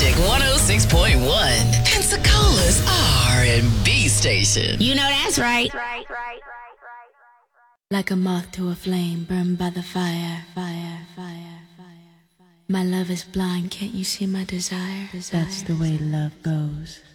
Magic 106.1, Pensacola's R&B station. You know that's right. Like a moth to a flame, burned by the fire. My love is blind, can't you see my desire? That's the way love goes.